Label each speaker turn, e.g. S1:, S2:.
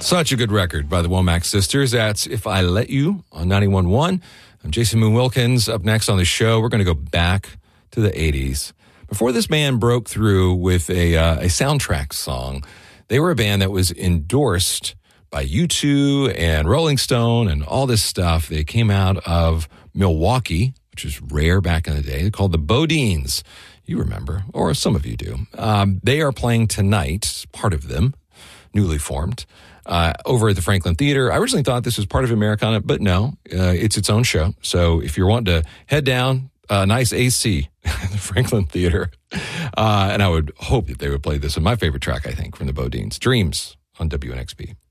S1: Such a good record by the Womack Sisters. That's If I Let You on 91.1. I'm Jason Moon Wilkins. Up next on the show, we're going to go back to the 80s. Before this band broke through with a soundtrack song, they were a band that was endorsed by U2 and Rolling Stone and all this stuff. They came out of Milwaukee, which was rare back in the day. They're called the Bodines. You remember, or some of you do. They are playing tonight, part of them, newly formed, over at the Franklin Theater. I originally thought this was part of Americana, but no, it's its own show. So if you're wanting to head down, nice AC at the Franklin Theater. And I would hope that they would play this. And my favorite track, I think, from the Bodines, Dreams on WNXP.